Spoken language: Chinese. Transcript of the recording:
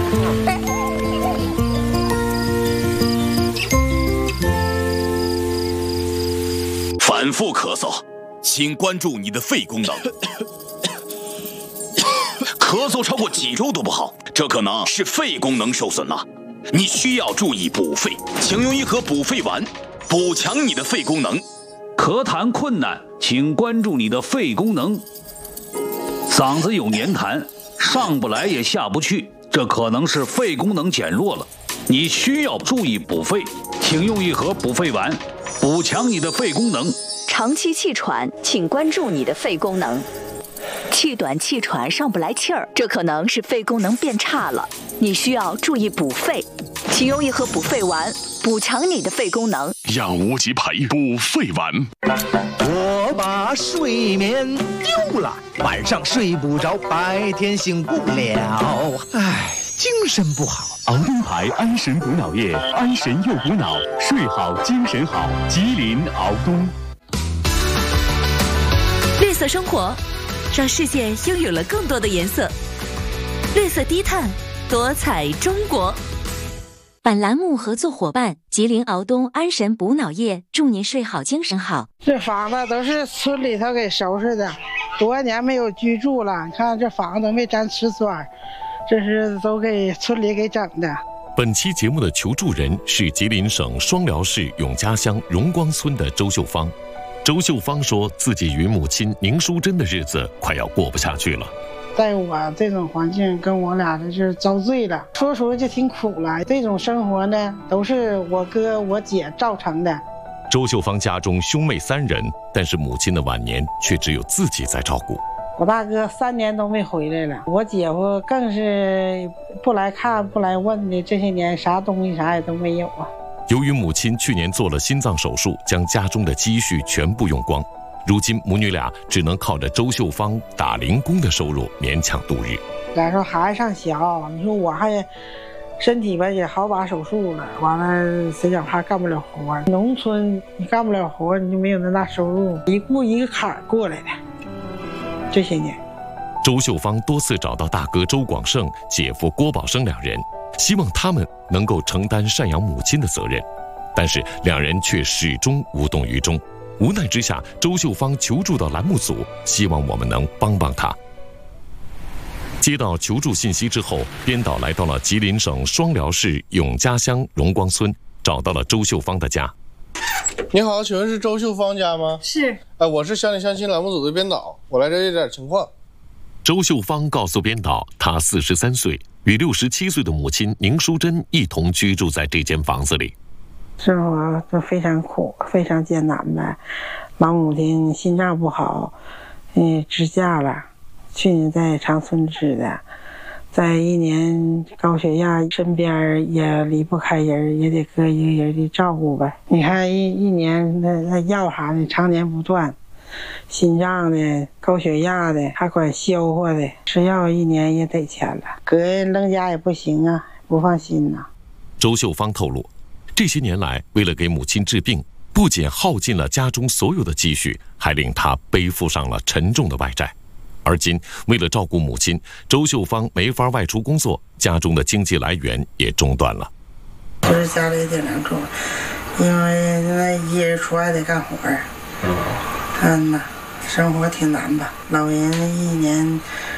反复咳嗽，请关注你的肺功能。咳嗽超过几周都不好，这可能是肺功能受损了。你需要注意补肺，请用一盒补肺丸，补强你的肺功能。 咳痰困难，请关注你的肺功能。嗓子有黏痰，上不来也下不去，这可能是肺功能减弱了。你需要注意补肺，请用一盒补肺丸，补强你的肺功能。 长期气喘，请关注你的肺功能。气短气喘上不来气儿，这可能是肺功能变差了，你需要注意补肺，请用一盒补肺丸，补强你的肺功能。 养无极培补肺丸。 我把睡眠丢了，晚上睡不着，白天醒不了，唉，精神不好。 熬东牌安神补脑液，安神又补脑，睡好精神好。吉林熬东。 绿色生活，让世界拥有了更多的颜色。绿色低碳，多彩中国。 本栏目合作伙伴吉林熬东安神补脑液，祝您睡好精神好。 这房子都是村里头给收拾的，多少年没有居住了，你看这房子都没沾瓷砖，这是都给村里给整的。 本期节目的求助人是吉林省双辽市永嘉乡荣光村的周秀芳。周秀芳说自己与母亲宁淑珍的日子快要过不下去了。 在我这种环境跟我俩这是遭罪了，说出来就挺苦了。这种生活呢，都是我哥我姐造成的。 周秀芳家中兄妹3人，但是母亲的晚年却只有自己在照顾。 我大哥3年都没回来了，我姐夫更是不来看不来问的，这些年啥东西啥也都没有啊。 由于母亲去年做了心脏手术，将家中的积蓄全部用光，如今母女俩只能靠着周秀芳打零工的收入勉强度日。 再说孩子上小，你说我还身体吧也好把手术了，完了谁讲话干不了活，农村你干不了活，你就没有那大收入，一步一个坎儿过来的。这些年， 周秀芳多次找到大哥周广胜、姐夫郭宝生2人，希望他们能够承担赡养母亲的责任，但是2人却始终无动于衷。无奈之下，周秀芳求助到栏目组，希望我们能帮帮她。接到求助信息之后，编导来到了吉林省双辽市永嘉乡荣光村，找到了周秀芳的家。 你好，请问是周秀芳家吗？ 是。 我是乡里乡亲栏目组的编导，我来这有点情况。 周秀芳告诉编导，她43岁，与67岁的母亲宁淑珍一同居住在这间房子里。 生活都非常苦，非常艰难呗。老母亲心脏不好，支架了，去年在长春支的，在1年高血压，身边也离不开人，也得搁一个人的照顾呗。你看一年那药啥的常年不断，心脏的、高血压的，还管消化的，吃药1年也得钱了，搁人扔家也不行啊，不放心呐。 周秀芳透露，这些年来，为了给母亲治病，不仅耗尽了家中所有的积蓄，还令她背负上了沉重的外债。而今，为了照顾母亲，周秀芳没法外出工作，家中的经济来源也中断了。 就是家里得能住，因为那一人出来得干活儿。呐，生活挺难吧？老人1年